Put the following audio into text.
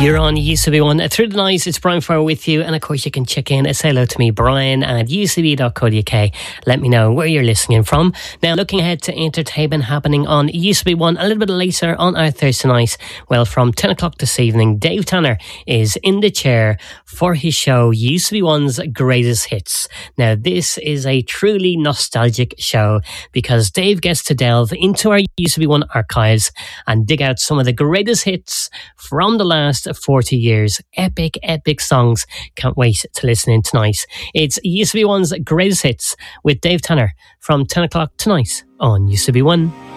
You're on Used to Be One. Through the night, it's Brian Farr with you. And of course, you can check in and say hello to me, Brian at ucb.co.uk. Let me know where you're listening from. Now, looking ahead to entertainment happening on Used to Be One a little bit later on our Thursday night. Well, from 10 o'clock this evening, Dave Tanner is in the chair for his show, Used to Be One's Greatest Hits. Now, this is a truly nostalgic show because Dave gets to delve into our Used to Be One archives and dig out some of the greatest hits from the last 40 years. Epic, epic songs. Can't wait to listen in tonight. It's Used to Be One's Greatest Hits with Dave Tanner from 10 o'clock tonight on Used to Be One.